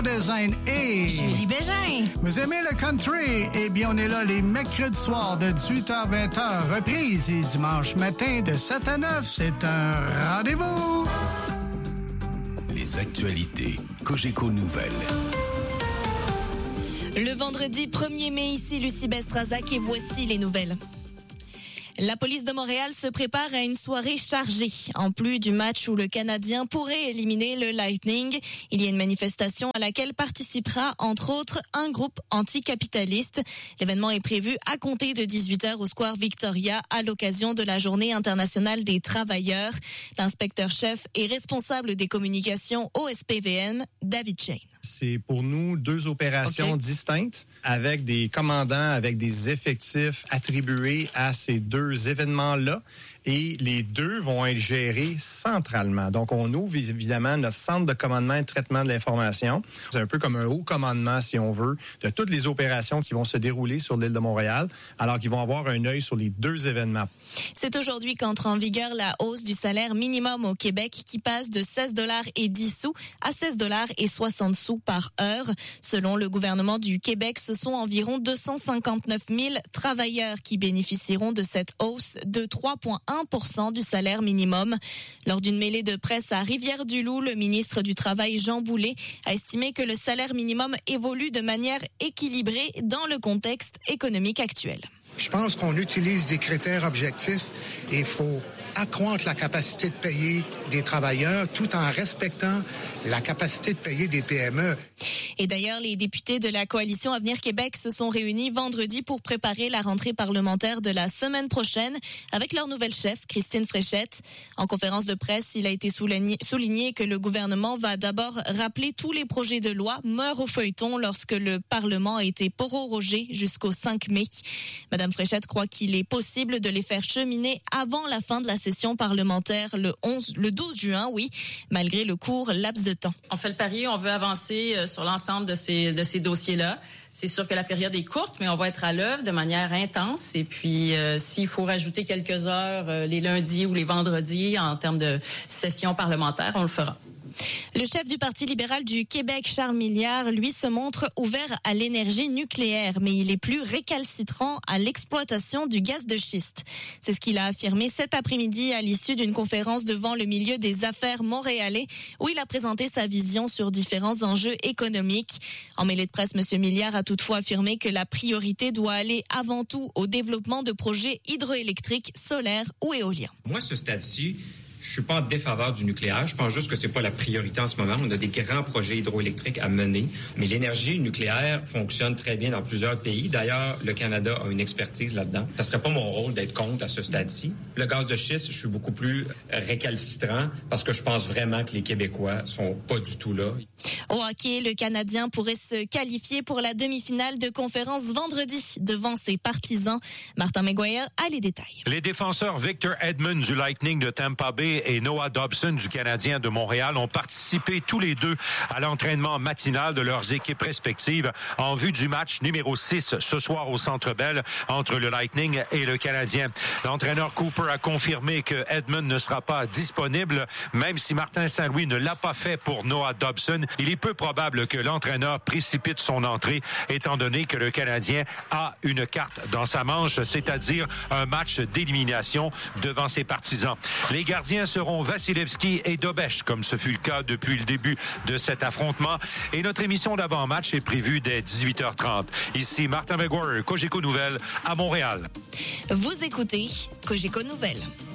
Design et Julie Bégin. Vous aimez le country? Eh bien, on est là les mercredis soirs de 18h à 20h, reprise et dimanche matin de 7 à 9. C'est un rendez-vous! Les actualités Cogeco Nouvelles. Le vendredi 1er mai, ici Lucie Besrazac et voici les nouvelles. La police de Montréal se prépare à une soirée chargée. En plus du match où le Canadien pourrait éliminer le Lightning, il y a une manifestation à laquelle participera, entre autres, un groupe anticapitaliste. L'événement est prévu à compter de 18h au Square Victoria à l'occasion de la Journée internationale des travailleurs. L'inspecteur-chef et responsable des communications au SPVM, David Shane. C'est pour nous 2 opérations distinctes avec des commandants, avec des effectifs attribués à ces 2 événements-là. Et les 2 vont être gérés centralement. Donc, on ouvre évidemment notre centre de commandement et de traitement de l'information. C'est un peu comme un haut commandement, si on veut, de toutes les opérations qui vont se dérouler sur l'île de Montréal, alors qu'ils vont avoir un œil sur les 2 événements. C'est aujourd'hui qu'entre en vigueur la hausse du salaire minimum au Québec qui passe de 16,10 $ à 16,60 $ par heure. Selon le gouvernement du Québec, ce sont environ 259 000 travailleurs qui bénéficieront de cette hausse de 3,1% du salaire minimum. Lors d'une mêlée de presse à Rivière-du-Loup, le ministre du Travail, Jean Boulet, a estimé que le salaire minimum évolue de manière équilibrée dans le contexte économique actuel. Je pense qu'on utilise des critères objectifs et il faut accroître la capacité de payer des travailleurs tout en respectant la capacité de payer des PME. Et d'ailleurs, les députés de la coalition Avenir Québec se sont réunis vendredi pour préparer la rentrée parlementaire de la semaine prochaine avec leur nouvelle chef, Christine Fréchette. En conférence de presse, il a été souligné que le gouvernement va d'abord rappeler tous les projets de loi morts au feuilleton lorsque le Parlement a été prorogé jusqu'au 5 mai. Madame Fréchette croit qu'il est possible de les faire cheminer avant la fin de la session parlementaire le 12 juin, malgré le court laps de temps. On fait le pari, on veut avancer sur l'ensemble de ces dossiers-là. C'est sûr que la période est courte, mais on va être à l'œuvre de manière intense. Et puis, s'il faut rajouter quelques heures les lundis ou les vendredis en termes de session parlementaire, on le fera. Le chef du Parti libéral du Québec, Charles Milliard, lui, se montre ouvert à l'énergie nucléaire, mais il est plus récalcitrant à l'exploitation du gaz de schiste. C'est ce qu'il a affirmé cet après-midi à l'issue d'une conférence devant le milieu des affaires montréalais, où il a présenté sa vision sur différents enjeux économiques. En mêlée de presse, M. Milliard a toutefois affirmé que la priorité doit aller avant tout au développement de projets hydroélectriques, solaires ou éoliens. Moi, à ce stade-ci, je suis pas en défaveur du nucléaire. Je pense juste que c'est pas la priorité en ce moment. On a des grands projets hydroélectriques à mener. Mais l'énergie nucléaire fonctionne très bien dans plusieurs pays. D'ailleurs, le Canada a une expertise là-dedans. Ça serait pas mon rôle d'être contre à ce stade-ci. Le gaz de schiste, je suis beaucoup plus récalcitrant parce que je pense vraiment que les Québécois sont pas du tout là. Au hockey, le Canadien pourrait se qualifier pour la demi-finale de conférence vendredi devant ses partisans. Martin McGuire a les détails. Les défenseurs Victor Edmond du Lightning de Tampa Bay et Noah Dobson du Canadien de Montréal ont participé tous les 2 à l'entraînement matinal de leurs équipes respectives en vue du match numéro 6 ce soir au Centre Bell entre le Lightning et le Canadien. L'entraîneur Cooper a confirmé que Edmond ne sera pas disponible, même si Martin Saint-Louis ne l'a pas fait pour Noah Dobson. Il est peu probable que l'entraîneur précipite son entrée, étant donné que le Canadien a une carte dans sa manche, c'est-à-dire un match d'élimination devant ses partisans. Les gardiens seront Vasilevski et Dobeš, comme ce fut le cas depuis le début de cet affrontement. Et notre émission d'avant-match est prévue dès 18h30. Ici Martin McGuire, Cogeco Nouvelles, à Montréal. Vous écoutez Cogeco Nouvelles.